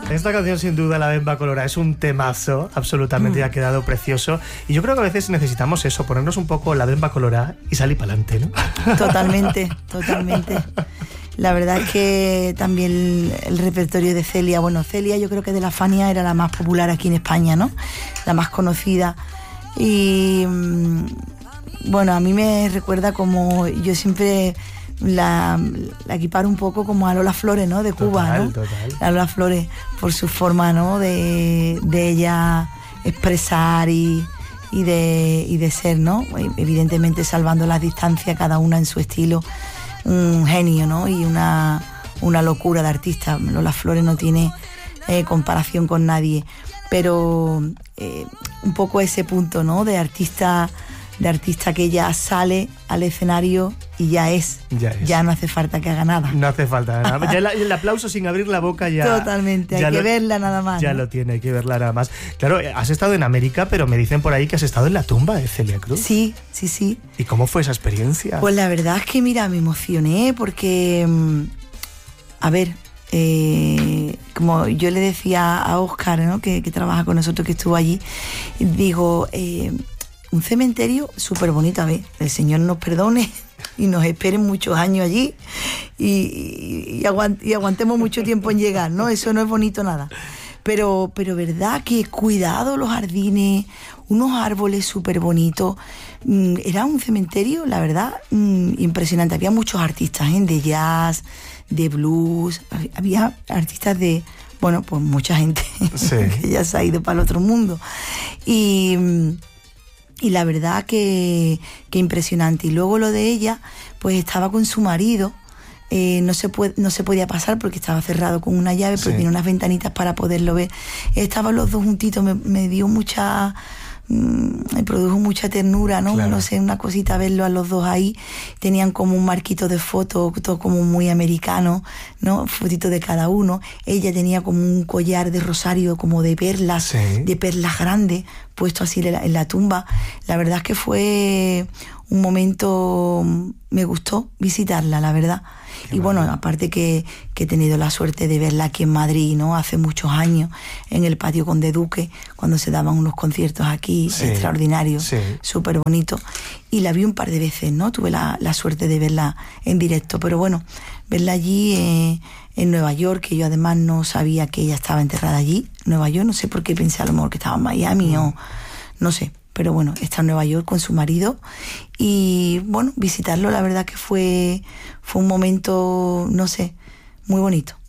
Esta canción sin duda, La Bemba Colorá, es un temazo, absolutamente, ha quedado precioso. Y yo creo que a veces necesitamos eso, ponernos un poco la Bemba Colorá y salir para adelante, ¿no? Totalmente, totalmente. La verdad es que también el repertorio de Celia, bueno, Celia yo creo que de la Fania era la más popular aquí en España, ¿no? La más conocida. Y bueno, a mí me recuerda como yo siempre la equiparo un poco como a Lola Flores, ¿no? De Cuba, total, ¿no? Total. A Lola Flores, por su forma, ¿no? De ella expresar y de ser, ¿no? Evidentemente salvando las distancias, cada una en su estilo. Un genio, ¿no? Y una locura de artista. Lola Flores no tiene comparación con nadie. Pero un poco ese punto, ¿no? De artista que ya sale al escenario y ya es. Ya no hace falta que haga nada. No hace falta nada. Ya el aplauso sin abrir la boca ya... Totalmente, hay que verla nada más. Ya, ¿no? Lo tiene, hay que verla nada más. Claro, has estado en América, pero me dicen por ahí que has estado en la tumba de Celia Cruz. Sí. ¿Y cómo fue esa experiencia? Pues la verdad es que, mira, me emocioné porque... A ver... como yo le decía a Óscar, ¿no? que trabaja con nosotros, que estuvo allí, digo, un cementerio súper bonito, a ver, el Señor nos perdone y nos esperen muchos años allí y aguantemos mucho tiempo en llegar, ¿no? Eso no es bonito nada. Pero verdad que cuidado los jardines, unos árboles súper bonitos. Era un cementerio, la verdad, impresionante. Había muchos artistas, de jazz, de blues, había artistas de, bueno, pues mucha gente que ya se ha ido para el otro mundo. Y la verdad que impresionante. Y luego lo de ella, pues estaba con su marido. No se podía pasar porque estaba cerrado con una llave, pero tiene unas ventanitas para poderlo ver. Estaban los dos juntitos, me dio mucha... me produjo mucha ternura, ¿no? Claro. No sé, una cosita verlo a los dos ahí. Tenían como un marquito de fotos, todo como muy americano, ¿no? Fotito de cada uno. Ella tenía como un collar de rosario, como de perlas grandes, puesto así en la tumba. La verdad es que fue un momento... Me gustó visitarla, la verdad. Y bueno, aparte que he tenido la suerte de verla aquí en Madrid, ¿no? Hace muchos años, en el Patio Conde Duque, cuando se daban unos conciertos aquí extraordinarios, súper bonitos. Y la vi un par de veces, ¿no? Tuve la suerte de verla en directo. Pero bueno, verla allí en Nueva York, que yo además no sabía que ella estaba enterrada allí. Nueva York, no sé por qué pensé a lo mejor que estaba en Miami o no sé. Pero bueno, está en Nueva York con su marido y bueno, visitarlo la verdad que fue un momento, no sé, muy bonito.